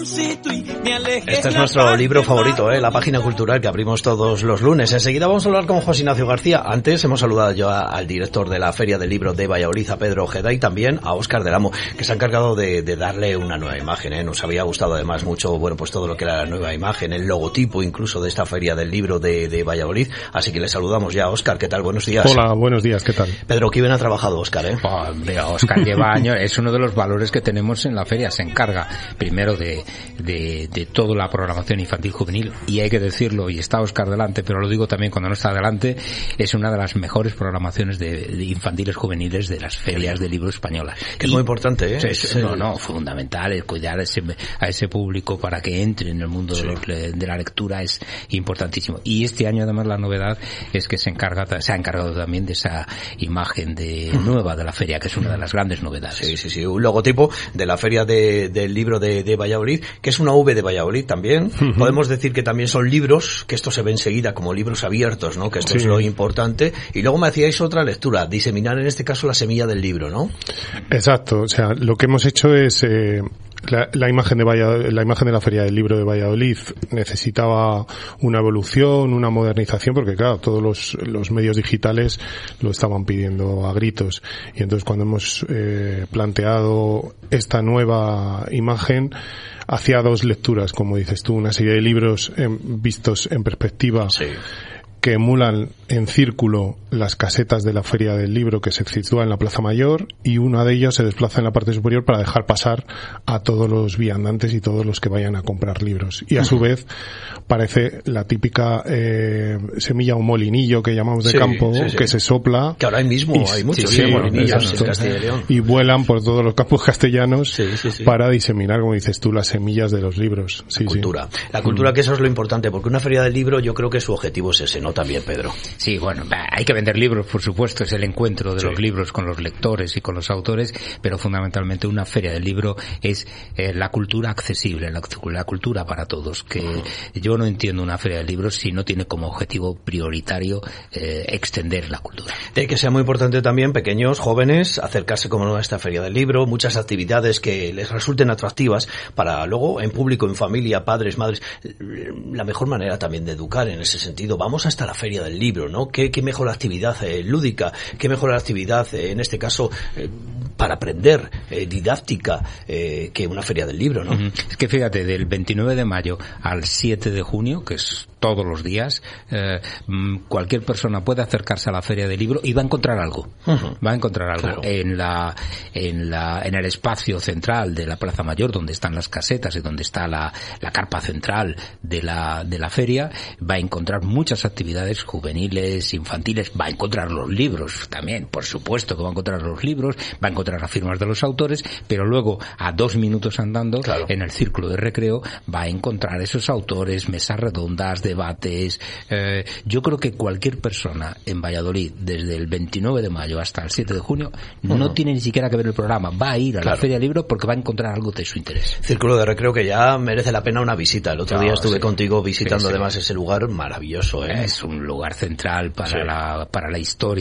Este es nuestro libro favorito, la página cultural que abrimos todos los lunes. Enseguida vamos a hablar con José Ignacio García. Antes hemos saludado yo al director de la Feria del Libro de Valladolid, a Pedro Ojeda, y también a Óscar del Amo, que se ha encargado de darle una nueva imagen. Nos había gustado además mucho, bueno, pues todo lo que era la nueva imagen, el logotipo incluso de esta Feria del Libro de Valladolid. Así que le saludamos ya. Óscar, ¿qué tal? Buenos días. Hola, buenos días, ¿qué tal? Pedro, qué bien ha trabajado Óscar, Hombre, Óscar lleva años, es uno de los valores que tenemos en la feria. Se encarga primero de toda la programación infantil juvenil, y hay que decirlo, y está Óscar delante, pero lo digo también cuando no está delante, es una de las mejores programaciones de infantiles juveniles de las ferias de libro españolas. Que es muy importante, fundamental, el cuidar a ese público para que entre en el mundo de la lectura es importantísimo. Y este año además la novedad es que se ha encargado también de esa imagen nueva de la feria, que es una de las grandes novedades. Sí, un logotipo de la Feria del Libro de Valladolid, que es una V de Valladolid también. Podemos decir que también son libros, que esto se ve enseguida como libros abiertos, ¿no? Que esto es lo importante. Y luego me hacíais otra lectura, diseminar en este caso la semilla del libro, ¿no? Exacto, o sea, lo que hemos hecho es la imagen de la Feria del Libro de Valladolid necesitaba una evolución, una modernización, porque claro, todos los medios digitales lo estaban pidiendo a gritos. Y entonces cuando hemos planteado esta nueva imagen, hacía dos lecturas, como dices tú, una serie de libros vistos en perspectiva, que emulan en círculo las casetas de la Feria del Libro, que se sitúa en la Plaza Mayor, y una de ellas se desplaza en la parte superior para dejar pasar a todos los viandantes y todos los que vayan a comprar libros. Y a su vez parece la típica semilla o molinillo que llamamos de campo, que se sopla. Que ahora mismo hay muchos molinillos en Castilla y León. Y vuelan por todos los campos castellanos para diseminar, como dices tú, las semillas de los libros. La cultura, que eso es lo importante, porque una Feria del Libro yo creo que su objetivo es ese, ¿no? También, Pedro. Sí, bueno, hay que vender libros, por supuesto, es el encuentro de los libros con los lectores y con los autores, pero fundamentalmente una feria del libro es la cultura accesible, la cultura para todos, que yo no entiendo una feria del libro si no tiene como objetivo prioritario extender la cultura. Tiene que ser muy importante también, pequeños, jóvenes, acercarse como no a esta feria del libro, muchas actividades que les resulten atractivas para luego en público, en familia, padres, madres, la mejor manera también de educar en ese sentido. Vamos hasta la feria del libro, ¿no? Qué mejor actividad lúdica, qué mejor actividad en este caso para aprender, didáctica, que una feria del libro, ¿no? Es que fíjate, del 29 de mayo al 7 de junio, que es todos los días, cualquier persona puede acercarse a la feria del libro y va a encontrar algo. Va a encontrar algo en el espacio central de la Plaza Mayor, donde están las casetas y donde está la carpa central de la feria. Va a encontrar muchas actividades juveniles, infantiles, va a encontrar los libros también, por supuesto que va a encontrar los libros, va a encontrar las firmas de los autores, pero luego a 2 minutos andando, en el círculo de recreo, va a encontrar esos autores, mesas redondas, debates. Yo creo que cualquier persona en Valladolid, desde el 29 de mayo hasta el 7 de junio, no tiene ni siquiera que ver el programa, va a ir a la Feria del Libro porque va a encontrar algo de su interés. Círculo de recreo que ya merece la pena una visita. El otro día estuve contigo visitando además ese lugar maravilloso. Es un lugar central para la historia